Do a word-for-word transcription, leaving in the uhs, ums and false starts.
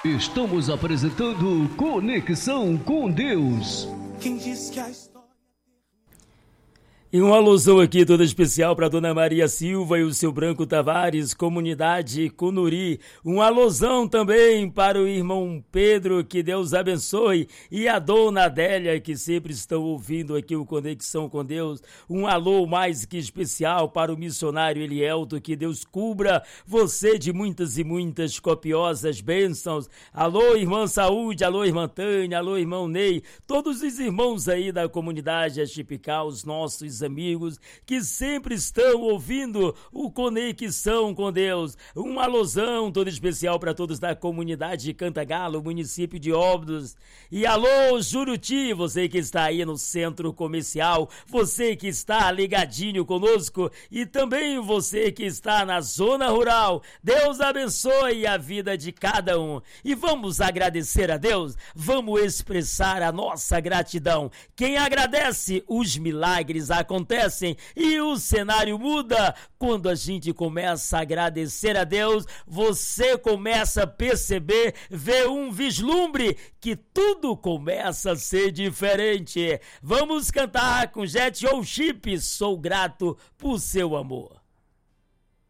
Estamos apresentando Conexão com Deus. Quem diz que a história... E uma alusão aqui toda especial para Dona Maria Silva e o seu Branco Tavares, comunidade Cunuri. Uma alusão também para o irmão Pedro, que Deus abençoe, e a Dona Adélia, que sempre estão ouvindo aqui o Conexão com Deus. Um alô mais que especial para o missionário Elielto, que Deus cubra você de muitas e muitas copiosas bênçãos. Alô, irmã Saúde, alô, irmã Tânia, alô, irmão Ney, todos os irmãos aí da comunidade Achipical, os nossos amigos que sempre estão ouvindo o Conexão com Deus. Um alusão todo especial para todos da comunidade de Cantagalo, município de Óbidos. E alô, Juruti, você que está aí no centro comercial, você que está ligadinho conosco e também você que está na zona rural. Deus abençoe a vida de cada um. E vamos agradecer a Deus, vamos expressar a nossa gratidão. Quem agradece, os milagres acontecem. acontecem e o cenário muda. Quando a gente começa a agradecer a Deus, você começa a perceber, ver um vislumbre que tudo começa a ser diferente. Vamos cantar com Jet ou Chip, Sou Grato por Seu Amor.